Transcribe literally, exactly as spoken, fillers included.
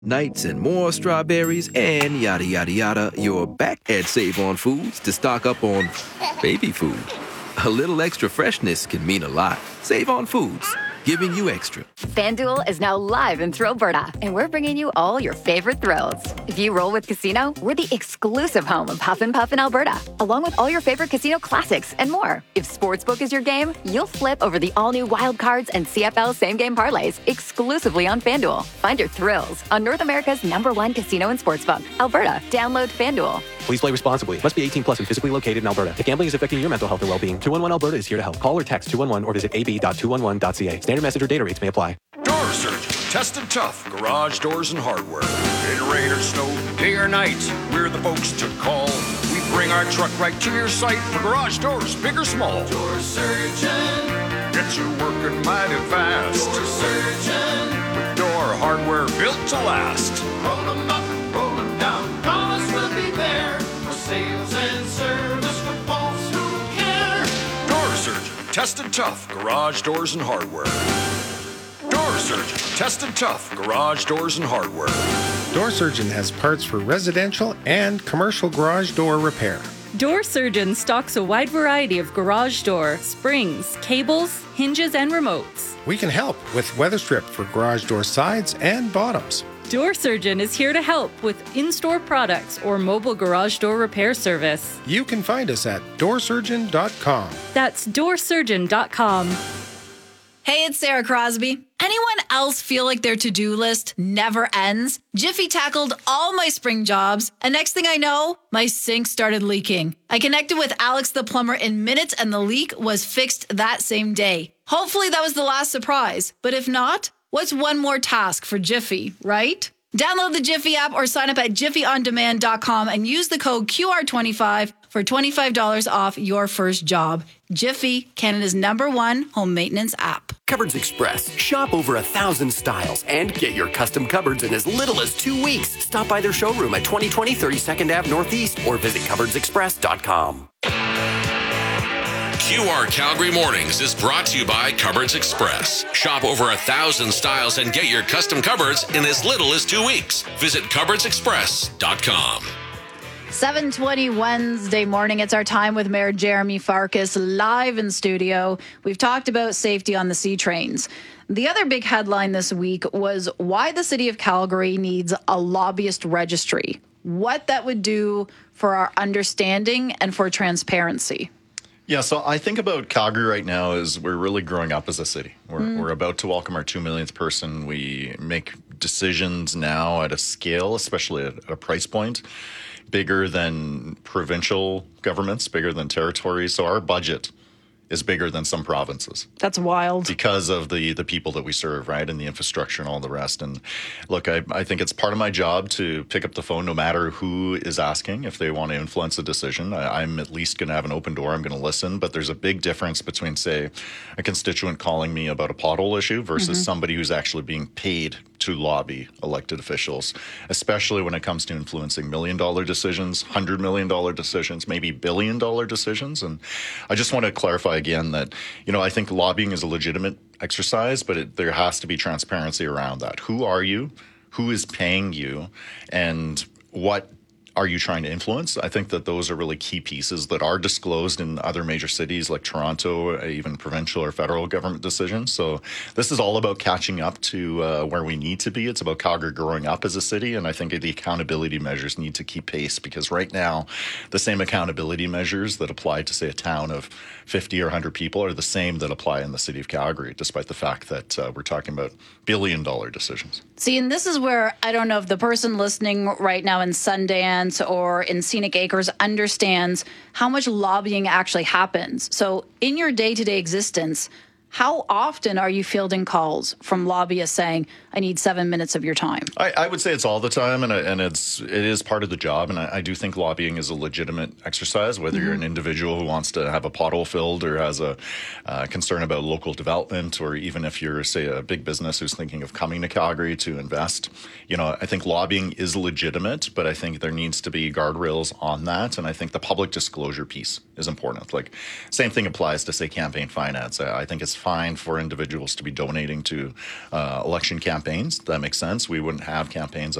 nights and more strawberries and yada yada yada, you're back at Save On Foods to stock up on baby food. A little extra freshness can mean a lot. Save On Foods, giving you extra. FanDuel is now live in Thrillberta, and we're bringing you all your favorite thrills. If you roll with Casino, we're the exclusive home of Huff and Puff in Alberta, along with all your favorite casino classics and more. If Sportsbook is your game, you'll flip over the all-new Wild Cards and C F L same-game parlays exclusively on FanDuel. Find your thrills on North America's number one casino and sportsbook, Alberta. Download FanDuel. Please play responsibly. Must be eighteen plus and physically located in Alberta. If gambling is affecting your mental health or well-being, two one one Alberta is here to help. Call or text two one one or visit a b dot two one one dot c a. Standard message or data rates may apply. Door Surgeon, tested tough, garage doors and hardware. In rain or snow, day or night, we're the folks to call. We bring our truck right to your site for garage doors, big or small. Door Surgeon, get you working mighty fast. Door Surgeon, with door hardware built to last. Roll them up, roll them down, promise we'll be there for sales and service for folks who care. Door Surgeon, tested tough, garage doors and hardware. Door Surgeon, tested tough, garage doors and hardware. Door Surgeon has parts for residential and commercial garage door repair. Door Surgeon stocks a wide variety of garage door, springs, cables, hinges, and remotes. We can help with weather strip for garage door sides and bottoms. Door Surgeon is here to help with in-store products or mobile garage door repair service. You can find us at door surgeon dot com. That's door surgeon dot com. Hey, it's Sarah Crosby. Anyone else feel like their to-do list never ends? Jiffy tackled all my spring jobs, and next thing I know, my sink started leaking. I connected with Alex the plumber in minutes, and the leak was fixed that same day. Hopefully that was the last surprise, but if not, what's one more task for Jiffy, right? Download the Jiffy app or sign up at jiffy on demand dot com and use the code Q R twenty-five for twenty-five dollars off your first job. Jiffy, Canada's number one home maintenance app. Cupboards Express. Shop over a thousand styles and get your custom cupboards in as little as two weeks. Stop by their showroom at twenty twenty thirty-second Avenue Northeast or visit cupboards express dot com. Q R Calgary Mornings is brought to you by Cupboards Express. Shop over a thousand styles and get your custom cupboards in as little as two weeks. Visit cupboards express dot com. seven twenty Wednesday morning. It's our time with Mayor Jeremy Farkas live in studio. We've talked about safety on the C trains. The other big headline this week was why the city of Calgary needs a lobbyist registry. What that would do for our understanding and for transparency. Yeah, so I think about Calgary right now is we're really growing up as a city. We're, mm. we're about to welcome our two millionth person. We make decisions now at a scale, especially at, at a price point, bigger than provincial governments, bigger than territories. So our budget is bigger than some provinces. That's wild. Because of the the people that we serve, right, and the infrastructure and all the rest. And look, I, I think it's part of my job to pick up the phone no matter who is asking if they want to influence a decision. I, I'm at least going to have an open door. I'm going to listen. But there's a big difference between, say, a constituent calling me about a pothole issue versus mm-hmm. somebody who's actually being paid to lobby elected officials, especially when it comes to influencing million dollar decisions, hundred million dollar decisions, maybe billion dollar decisions. And I just want to clarify again that, you know, I think lobbying is a legitimate exercise, but it, there has to be transparency around that. Who are you? Who is paying you? And what are you trying to influence? I think that those are really key pieces that are disclosed in other major cities like Toronto, even provincial or federal government decisions. So this is all about catching up to uh, where we need to be. It's about Calgary growing up as a city. And I think the accountability measures need to keep pace because right now, the same accountability measures that apply to, say, a town of fifty or one hundred people are the same that apply in the city of Calgary, despite the fact that uh, we're talking about billion dollar decisions. See, and this is where I don't know if the person listening right now in Sundance or in Scenic Acres understands how much lobbying actually happens. So in your day-to-day existence, how often are you fielding calls from lobbyists saying, I need seven minutes of your time? I, I would say it's all the time, and, and it's, it is part of the job. And I, I do think lobbying is a legitimate exercise, whether mm-hmm. you're an individual who wants to have a pothole filled or has a uh, concern about local development, or even if you're, say, a big business who's thinking of coming to Calgary to invest. You know, I think lobbying is legitimate, but I think there needs to be guardrails on that. And I think the public disclosure piece is important. Like, same thing applies to, say, campaign finance. I, I think it's fine for individuals to be donating to uh, election campaigns. That makes sense. We wouldn't have campaigns